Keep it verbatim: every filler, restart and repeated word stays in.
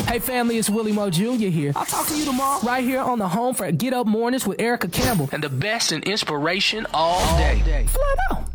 Hey family, it's Willie Mo Junior here. I'll talk to you tomorrow right here on the home for Get Up Mornings with Erica Campbell and the best in inspiration all day. Flat out.